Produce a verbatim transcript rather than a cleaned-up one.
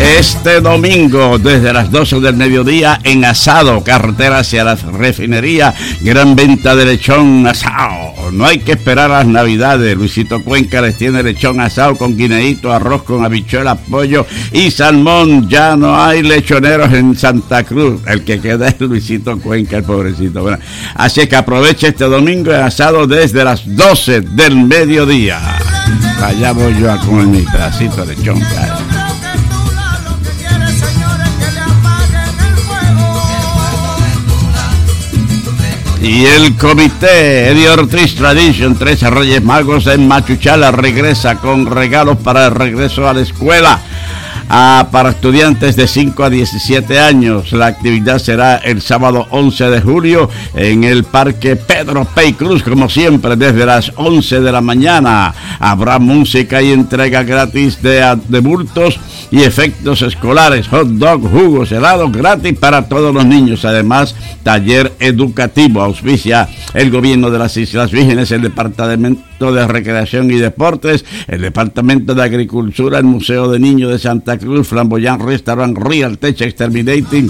Este domingo, desde las doce del mediodía, en Asado, carretera hacia la refinería, gran venta de lechón asado. No hay que esperar las navidades. Luisito Cuenca les tiene lechón asado con guineíto, arroz con habichuelas, pollo y salmón. Ya no hay lechoneros en Santa Cruz. El que queda es Luisito Cuenca, el pobrecito. Bueno, así que aproveche este domingo en Asado desde las doce del mediodía. Allá voy yo a comer mi pedacito de lechón. Y el comité Eddie Ortiz Tradition, Trece Reyes Magos en Machuchala, regresa con regalos para el regreso a la escuela. Ah, para estudiantes de cinco a diecisiete años. La actividad será el sábado once de julio en el Parque Pedro Pey Cruz, como siempre, desde las once de la mañana. Habrá música y entrega gratis de, de bultos y efectos escolares, hot dog, jugos, helados gratis para todos los niños. Además, taller educativo. Auspicia el gobierno de las Islas Vírgenes, el Departamento de Recreación y Deportes, el Departamento de Agricultura, el Museo de Niños de Santa Cruz, Flamboyant Restaurant, Real Tech Exterminating,